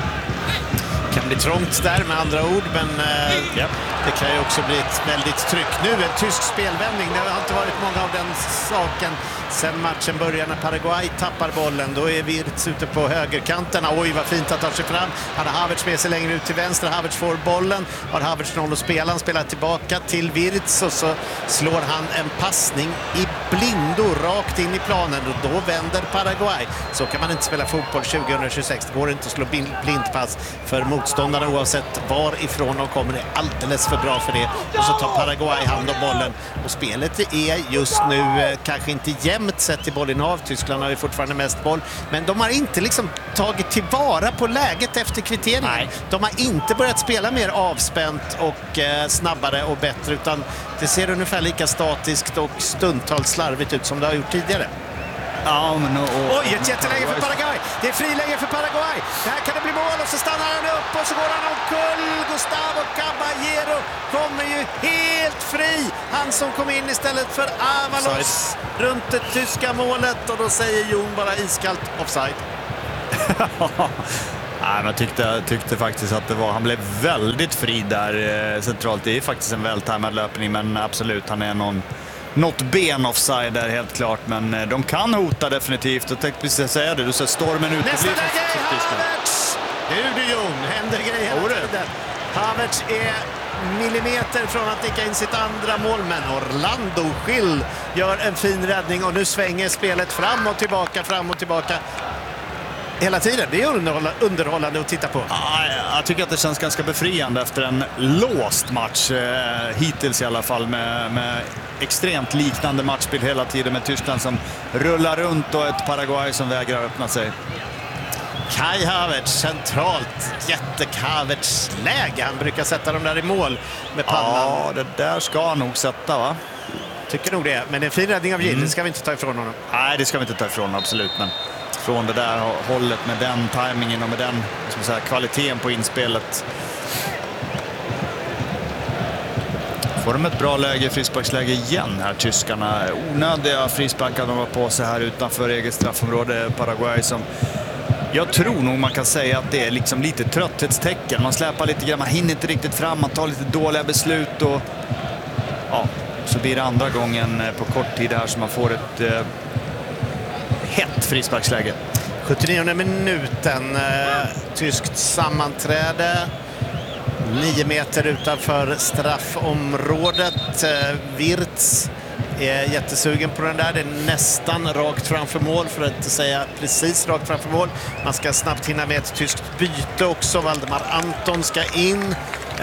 Kan bli trångt där med andra ord, men det kan ju också bli ett väldigt tryck. Nu en tysk spelvändning, det har inte varit många av den saken sen matchen börjar när Paraguay tappar bollen. Då är Wirtz ute på högerkanten. Oj, vad fint att ta sig fram. Han har Havertz med sig längre ut till vänster. Havertz får bollen. Har Havertz noll att spela. Han spelar tillbaka till Wirtz och så slår han en passning i blindo rakt in i planen och då vänder Paraguay. Så kan man inte spela fotboll 2026. Det går inte att slå blindpass för motståndarna oavsett varifrån de kommer. Det är alldeles för bra för det. Och så tar Paraguay hand om bollen. Och spelet är just nu kanske inte jämnt sett till bollinnehav. Tyskland har ju fortfarande mest boll. Men de har inte liksom tagit tillvara på läget efter kvitteringen. Nej. De har inte börjat spela mer avspänt och snabbare och bättre, utan det ser ungefär lika statiskt och stundtals slarvigt ut som det har gjort tidigare. Ja, men oj, ett jätteläge för Paraguay. Det är friläge för Paraguay. Det här kan det bli mål och så stannar han upp och så går han omkull. Gustavo Caballero kommer ju helt fri. Han som kom in istället för Avalos runt det tyska målet och då säger Jon bara iskallt offside. Nej, jag tyckte faktiskt att han blev väldigt fri där centralt. Det är faktiskt en vältajmad löpning, men absolut, han är något ben offside där helt klart. Men de kan hota definitivt. Och tänkte precis säga det, du ser stormen ut. Nästa läge, Havertz! Nu Jon, händer grejer hela tiden. Havertz är millimeter från att nicka in sitt andra mål, men Orlando Schill gör en fin räddning och nu svänger spelet fram och tillbaka hela tiden. Det är underhållande att titta på. Jag tycker att det känns ganska befriande efter en låst match hittills i alla fall, med extremt liknande matchbild hela tiden, med Tyskland som rullar runt och ett Paraguay som vägrar öppna sig. Kai Havertz centralt, jätte-Havertz-läge. Han brukar sätta dem där i mål med pannan. Ja, det där ska han nog sätta, va? Tycker nog det, men en fin räddning av Gill, det ska vi inte ta ifrån honom. Nej, det ska vi inte ta ifrån, absolut, men från det där hållet med den tajmingen och med den kvaliteten på inspelet. Får de ett bra läge, frisparksläge igen här, tyskarna. Onödiga frisparkar de var på sig här utanför eget straffområde, Paraguay, som jag tror nog man kan säga att det är liksom lite trötthetstecken. Man släpar lite grann, man hinner inte riktigt fram, man tar lite dåliga beslut och ja, så blir det andra gången på kort tid här som man får ett hett frisparksläge. 79 minuten, tyskt sammanträde. 9 meter utanför straffområdet. Wirtz är jättesugen på den där. Det är nästan rakt framför mål, för att inte säga precis rakt framför mål. Man ska snabbt hinna med ett tyskt byte också. Valdemar Anton ska in.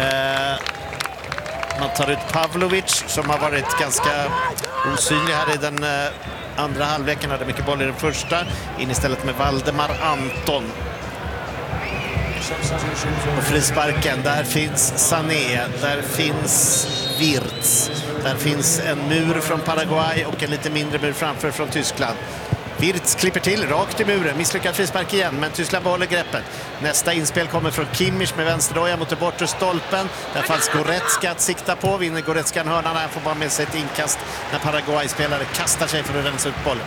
Man tar ut Pavlovic som har varit ganska osynlig här i den andra halvleken. Hade mycket boll i den första. In istället med Valdemar Anton. Och frisparken, där finns Sané, där finns Wirtz, där finns en mur från Paraguay och en lite mindre mur framför från Tyskland. Wirtz klipper till rakt i muren, misslyckad frispark igen, men Tyskland behåller greppet. Nästa inspel kommer från Kimmich med vänsterdoja mot det bortre stolpen. Där fanns Goretzka att sikta på, vinner Goretzka en hörna, han får bara med sig ett inkast när Paraguay-spelare kastar sig för att rensa ut bollen.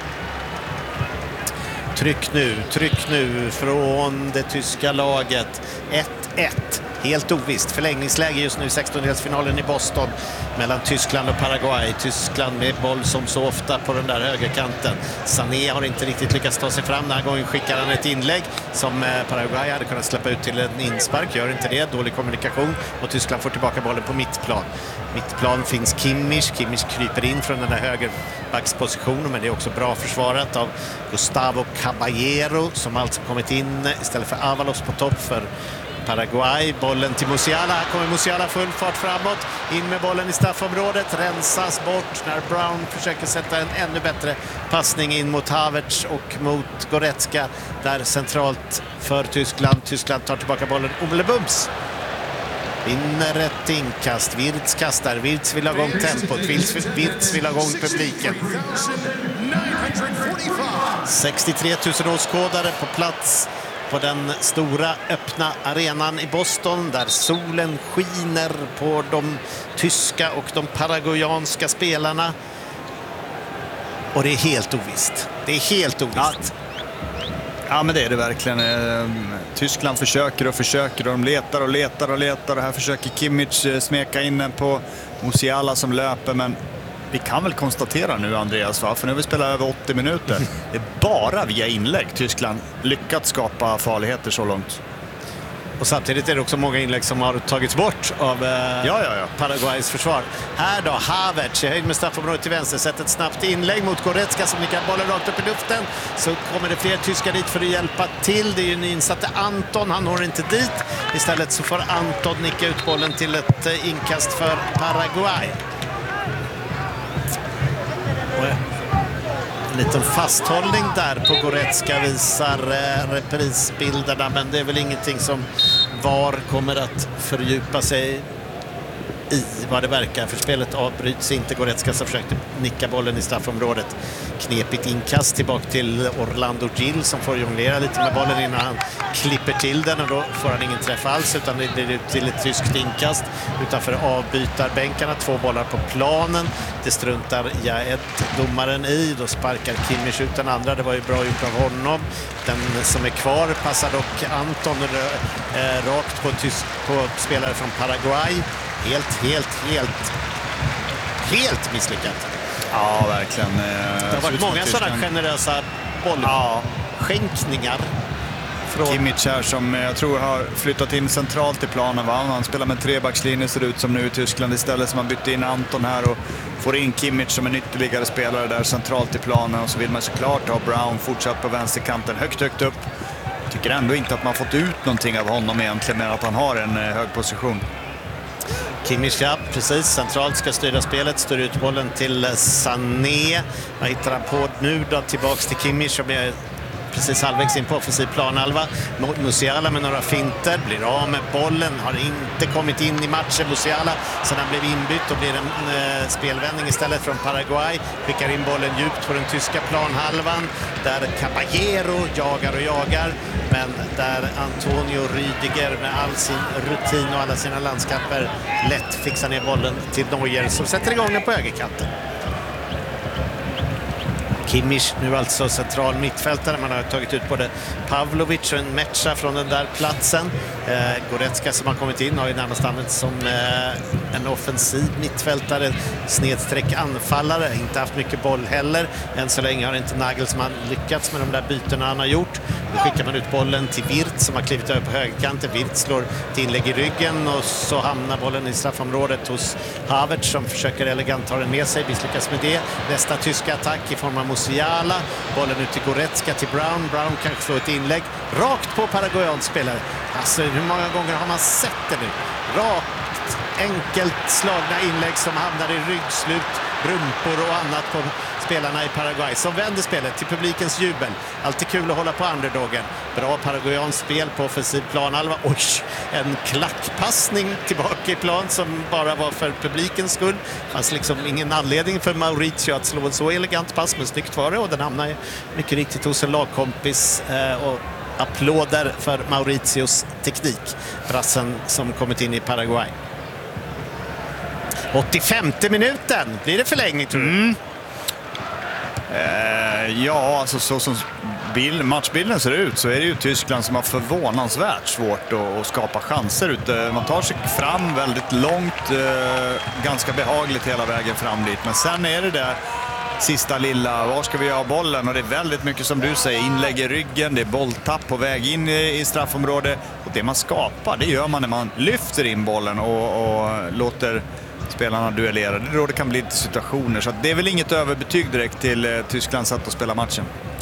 Tryck nu från det tyska laget. 1-1. Helt ovisst. Förlängningsläge just nu i 16-delsfinalen i Boston mellan Tyskland och Paraguay. Tyskland med boll som så ofta på den där högerkanten. Sané har inte riktigt lyckats ta sig fram. Den här gången skickar han ett inlägg som Paraguay hade kunnat släppa ut till en inspark. Gör inte det. Dålig kommunikation. Och Tyskland får tillbaka bollen på mittplan. Mittplan finns Kimmich. Kimmich kryper in från den där högerbackspositionen, men det är också bra försvarat av Gustavo Caballero som alltså kommit in istället för Avalos på topp för Paraguay. Bollen till Musiala. Här kommer Musiala full fart framåt. In med bollen i straffområdet. Rensas bort när Brown försöker sätta en ännu bättre passning in mot Havertz och mot Goretzka. Där centralt för Tyskland. Tyskland tar tillbaka bollen omedelbums. Vinner ett inkast. Wirtz kastar. Wirtz vill ha igång tempot. Wirtz vill ha igång publiken. 63 000 åskådare på plats på den stora öppna arenan i Boston, där solen skiner på de tyska och de paraguayanska spelarna. Och det är helt ovisst. Det är helt ovisst. Ja, men det är det verkligen. Tyskland försöker och de letar och här försöker Kimmich smeka in den på Musiala som löper, men vi kan väl konstatera nu, Andreas, för nu har vi spelat över 80 minuter. Det är bara via inlägg Tyskland lyckats skapa farligheter så långt. Och samtidigt är det också många inlägg som har tagits bort av Paraguays försvar. Här då, Havertz i höjd med straffområdet till vänster, sätter ett snabbt inlägg mot Goretzka som nickar bollen rakt upp i luften. Så kommer det fler tyskar dit för att hjälpa till. Det är ju nyinsatte Anton, han når inte dit. Istället så får Anton nicka ut bollen till ett inkast för Paraguay. En liten fasthållning där på Goretzka visar reprisbilderna, men det är väl ingenting som VAR kommer att fördjupa sig i vad det verkar, för spelet avbryts inte. Goretzka försökte nicka bollen i straffområdet. Knepigt inkast tillbaka till Orlando Gil som får jonglera lite med bollen innan han klipper till den, och då får han ingen träff alls, utan det blir ut till ett tyskt inkast utanför avbytarbänkarna. 2 bollar på planen. Det struntar Jaed, domaren, i. Då sparkar Kimmich ut den andra. Det var ju bra gjort av honom. Den som är kvar passar dock Anton rakt på spelare från Paraguay. Helt misslyckat. Ja, verkligen. Det har varit många sådana generösa bollskänkningar. Kimmich här som jag tror har flyttat in centralt i planen. Han spelar med 3-backslinje, ser ut som nu i Tyskland. Istället som man bytte in Anton här och får in Kimmich som en ytterligare spelare där centralt i planen. Och så vill man såklart ha Brown fortsatt på vänsterkanten högt upp. Tycker ändå inte att man fått ut någonting av honom egentligen, med att han har en hög position. Kimmich, ja, precis. Centralt ska styra spelet. Styr ut bollen till Sané. Vad hittar han på nu då? Tillbaks till Kimmich som är precis halvvägs in på offensiv planhalva. Musiala med några finter. Blir av med bollen. Har inte kommit in i matchen. Musiala, sen han blev inbytt och blir en spelvändning istället från Paraguay. Skickar in bollen djupt på den tyska planhalvan. Där Caballero jagar. Men där Antonio Rüdiger med all sin rutin och alla sina landskamper lätt fixar ner bollen till Neuer som sätter igång den på högerkanten. Kimmich nu alltså central mittfältare. Man har tagit ut både Pavlovic och en Mecha från den där platsen. Goretzka som har kommit in har ju närmast använts som en offensiv mittfältare, snedsträck anfallare. Inte haft mycket boll heller. Än så länge har inte Nagelsmann lyckats med de där bytena han har gjort. Nu skickar man ut bollen till Wirtz som har klivit över på högerkanten. Wirtz slår till inlägg i ryggen och så hamnar bollen i straffområdet hos Havertz som försöker elegant ta den med sig. Misslyckas med det. Nästa tyska attack i form av Musiala. Bollen ut till Goretzka till Brown. Brown kanske slår ett inlägg rakt på Paraguayans spelare. Alltså hur många gånger har man sett det nu? Rakt, enkelt slagna inlägg som hamnar i ryggslut, rumpor och annat på spelarna i Paraguay som vänder spelet till publikens jubel. Alltid kul att hålla på underdogen. Bra Paraguayans spel på offensiv planhalva. Oj, en klackpassning tillbaka i plan som bara var för publikens skull. Det fanns liksom ingen anledning för Mauricio att slå en så elegant pass, men snyggt var det, och den hamnar mycket riktigt hos en lagkompis och applåder för Mauricios teknik. Brassen som kommit in i Paraguay. 85:e minuten. Blir det förlängning tror du? Ja, alltså så som matchbilden ser ut så är det ju Tyskland som har förvånansvärt svårt att skapa chanser ute. Man tar sig fram väldigt långt, ganska behagligt hela vägen fram dit. Men sen är det där sista lilla, var ska vi ha bollen? Och det är väldigt mycket som du säger, inlägg i ryggen, det är bolltapp på väg in i straffområdet. Och det man skapar, det gör man när man lyfter in bollen och låter spelarna duellera. Det är då det kan bli lite situationer. Så det är väl inget överbetyg direkt till Tysklands sätt att spela matchen.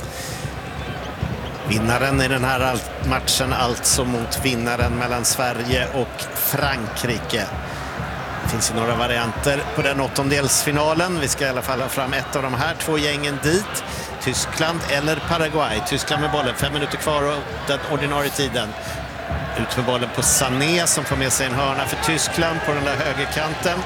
Vinnaren i den här matchen alltså mot vinnaren mellan Sverige och Frankrike. Det finns ju några varianter på den åttondelsfinalen. Vi ska i alla fall ha fram ett av de här 2 gängen dit. Tyskland eller Paraguay. Tyskland med bollen, 5 minuter kvar och den ordinarie tiden. Ut med bollen på Sané som får med sig en hörna för Tyskland på den där högerkanten.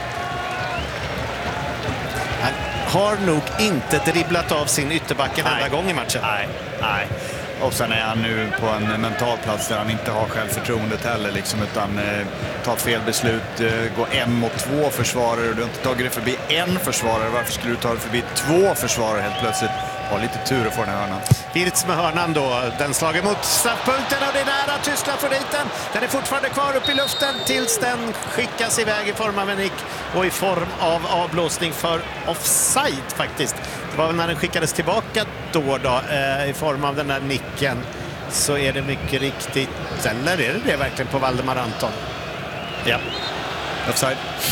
Han har nog inte dribblat av sin ytterback en enda gång i matchen. Nej. Och sen är han nu på en mental plats där han inte har självförtroendet heller liksom, utan tar fel beslut, går 1 mot 2 försvarare. Du har inte tagit dig förbi en försvarare. Varför skulle du ta dig förbi 2 försvarare helt plötsligt? Har lite tur att få den här hörnan. Wirtz med hörnan då. Den slager mot straffpunkten och det är nära. Tyskland får dit den. Den är fortfarande kvar upp i luften tills den skickas iväg i form av en nick och i form av avblåsning för offside faktiskt. Det var väl när den skickades tillbaka då i form av den här nicken, så är det mycket riktigt, eller är det verkligen på Valdemar Anton? Ja. Offside.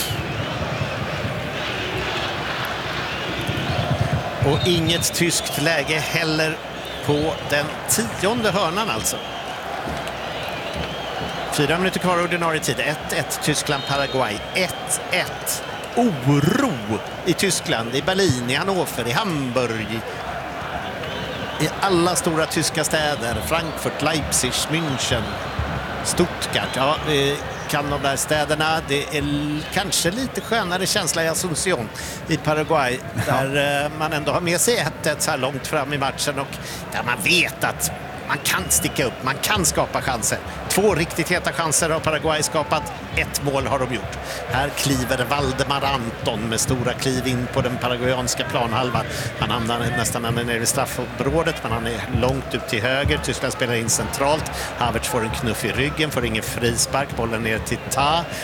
Och inget tyskt läge heller på den 10:e hörnan alltså. 4 minuter kvar ordinarie tid. 1-1 Tyskland-Paraguay. 1-1. Oro i Tyskland, i Berlin, i Hannover, i Hamburg. I alla stora tyska städer. Frankfurt, Leipzig, München, Stuttgart. Ja, kan de där städerna. Det är kanske lite skönare känsla i Asunción i Paraguay, där man ändå har med sig 1-1 så här långt fram i matchen och där man vet att man kan sticka upp, man kan skapa chanser. 2 riktigt heta chanser har Paraguay skapat, 1 mål har de gjort. Här kliver Valdemar Anton med stora kliv in på den paraguayanska planhalvan. Han hamnar nästan nere i straffområdet, men han är långt ut till höger. Tyskland spelar in centralt. Havertz får en knuff i ryggen, får ingen frispark. Bollen ner till Ta.